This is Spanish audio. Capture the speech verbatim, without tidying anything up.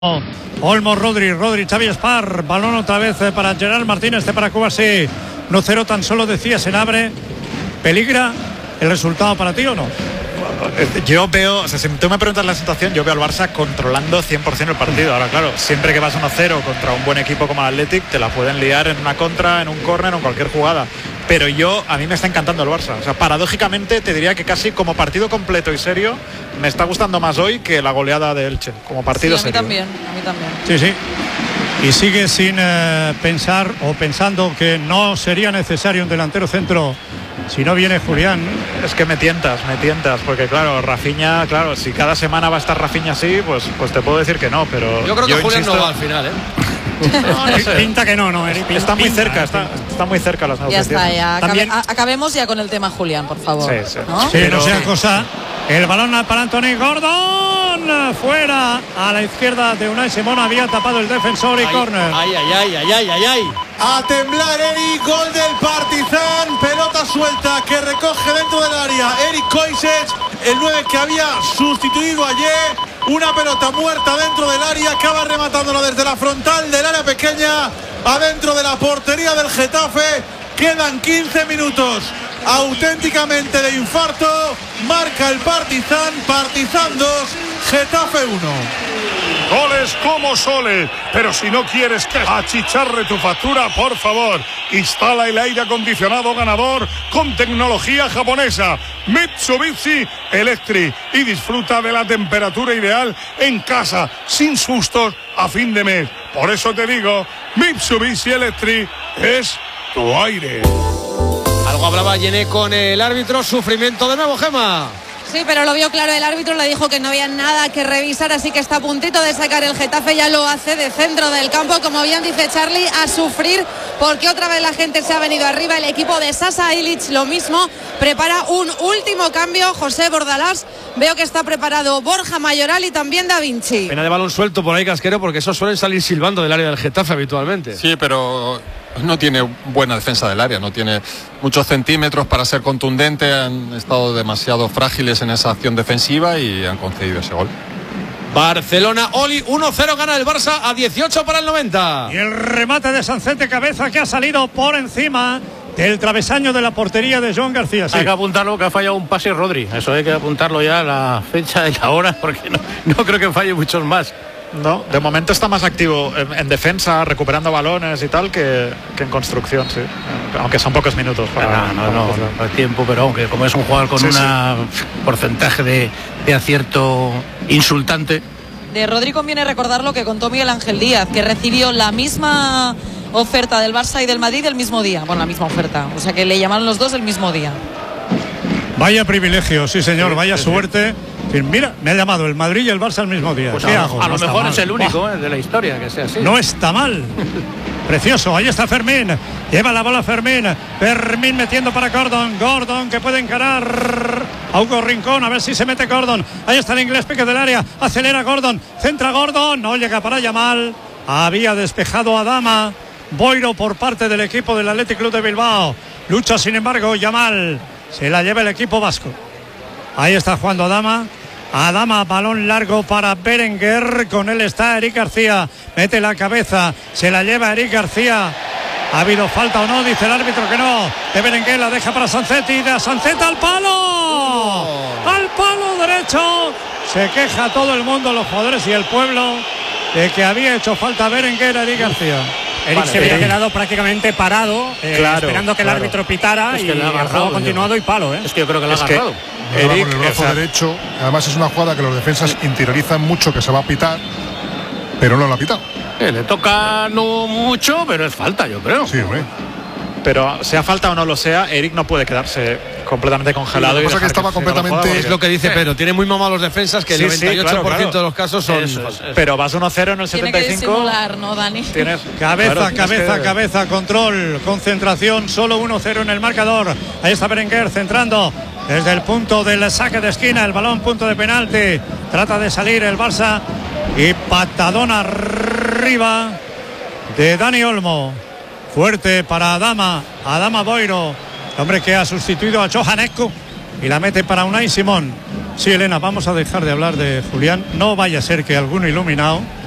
Olmo, Rodri, Rodri, Xavi Espar, balón otra vez para Gerard Martínez, este para Cuba, sí. uno cero tan solo decía, se abre. ¿Peligra el resultado para ti o no? Yo veo, o sea, si tú me preguntas la situación, yo veo al Barça controlando cien por ciento el partido. Ahora, claro, siempre que vas uno cero contra un buen equipo como el Athletic, te la pueden liar en una contra, en un córner o en cualquier jugada. Pero yo, a mí me está encantando el Barça. O sea, paradójicamente te diría que casi como partido completo y serio, me está gustando más hoy que la goleada de Elche, como partido sí, a mí serio. También, a mí también. Sí, sí. Y sigue sin eh, pensar o pensando que no sería necesario un delantero centro si no viene Julián. Es que me tientas, me tientas, porque claro, Rafinha, claro, si cada semana va a estar Rafinha así, pues, pues te puedo decir que no, pero yo creo que yo Julián insisto, no va al final, ¿eh? No, no sé. Pinta que no, no, Eric, está muy pinta, cerca, está, está muy cerca las Ya negociaciones. está, ya. Acabe, También... a, acabemos ya con el tema Julián, por favor. Sí, sí. ¿No? Sí, Pero... no sea cosa. El balón para Anthony Gordon, fuera a la izquierda de Unai Simón, había tapado el defensor y córner. Ay, ay, ay, ay, ay, ay, ay. A temblar Eric, gol del Partizan, pelota suelta que recoge dentro del área Eric Koises, el nueve que había sustituido ayer, una pelota muerta dentro del área, acaba rematándolo desde la frontal del área pequeña, adentro de la portería del Getafe. Quedan quince minutos auténticamente de infarto, marca el Partizan, Partizan dos, Getafe uno. Goles como soles, pero si no quieres que achicharre tu factura, por favor, instala el aire acondicionado ganador con tecnología japonesa Mitsubishi Electric y disfruta de la temperatura ideal en casa, sin sustos a fin de mes. Por eso te digo, Mitsubishi Electric es tu aire. Algo hablaba Yené con el árbitro, sufrimiento de nuevo, Gemma. Sí, pero lo vio claro el árbitro, le dijo que no había nada que revisar, así que está a puntito de sacar el Getafe, ya lo hace de centro del campo, como bien dice Charlie, a sufrir, porque otra vez la gente se ha venido arriba, el equipo de Sasa Ilic lo mismo, prepara un último cambio, José Bordalás, veo que está preparado Borja Mayoral y también Da Vinci. Pena de balón suelto por ahí, Casquero, porque esos suelen salir silbando del área del Getafe habitualmente. Sí, pero no tiene buena defensa del área, no tiene muchos centímetros para ser contundente, han estado demasiado frágiles en esa acción defensiva y han concedido ese gol. Barcelona, Oli, uno cero gana el Barça a dieciocho para el noventa. Y el remate de Sancet Cabeza que ha salido por encima del travesaño de la portería de Joan García. Sí. Hay que apuntarlo que ha fallado un pase Rodri, eso hay que apuntarlo ya a la fecha y la hora, porque no, no creo que falle muchos más. No, de momento está más activo en, en defensa, recuperando balones y tal, que, que en construcción, sí. Aunque son pocos minutos para, no, no, no, no, no, el tiempo, pero aunque como es un jugador con un sí, sí. porcentaje de, de acierto insultante. De Rodri conviene recordar lo que contó Miguel Ángel Díaz, que recibió la misma oferta del Barça y del Madrid el mismo día. Bueno, la misma oferta, o sea que le llamaron los dos el mismo día. Vaya privilegio, sí señor, sí, vaya sí, suerte. Sí. Mira, me ha llamado el Madrid y el Barça al mismo día. Pues ¿Qué a, hago? a lo no mejor es el único eh, de la historia que sea así. No está mal. Precioso, ahí está Fermín. Lleva la bola Fermín. Fermín metiendo para Gordon. Gordon que puede encarar a Hugo Rincón. A ver si se mete Gordon. Ahí está el inglés, pique del área. Acelera Gordon. Centra Gordon. No llega para Yamal. Había despejado a Adama. Boiro por parte del equipo del Athletic Club de Bilbao. Lucha sin embargo Yamal. Se la lleva el equipo vasco. Ahí está jugando Adama. Adama, balón largo para Berenguer. Con él está Eric García. Mete la cabeza. Se la lleva Eric García. ¿Ha habido falta o no? Dice el árbitro que no. De Berenguer la deja para Sancet y de Sancet al palo. Oh. Al palo derecho. Se queja todo el mundo, los jugadores y el pueblo, de que había hecho falta Berenguer a Eric García. Eric vale, se había quedado prácticamente parado, eh, claro, esperando que claro. el árbitro pitara es que y el juego ha continuado y palo. ¿eh? Es que yo creo que lo ha es agarrado. Que Eric, con el brazo esa... derecho, además es una jugada que los defensas interiorizan mucho que se va a pitar, pero no lo ha pitado. Eh, le toca no mucho, pero es falta, yo creo. Sí, hombre. Pero sea falta o no lo sea, Eric no puede quedarse completamente congelado. Sí, lo que pasa es que estaba que completamente... Es lo que dice Pedro, tiene muy mamados los defensas, que el sí, noventa y ocho por ciento sí, claro, claro. de los casos son... Eso, eso. Pero vas uno cero en el Tiene setenta y cinco... Tiene que disimular, ¿no, Dani? Tienes... Cabeza, claro, cabeza, que... cabeza, control, concentración, solo uno cero en el marcador. Ahí está Berenguer centrando desde el punto del saque de esquina, el balón, punto de penalti. Trata de salir el Barça y patadón arriba de Dani Olmo. Fuerte para Adama, Adama Boiro, hombre que ha sustituido a Johanescu y la mete para Unai Simón. Sí, Elena, vamos a dejar de hablar de Julián. No vaya a ser que alguno iluminado